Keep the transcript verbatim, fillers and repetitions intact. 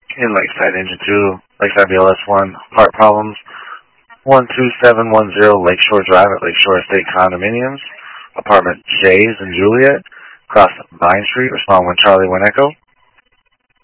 In Lakeside Engine two, Lakeside B L S one, part problems, one two seven one zero Lakeshore Drive at Lakeshore Estate Condominiums, apartment J's in Juliet, across Vine Street, respond when Charlie, when Echo.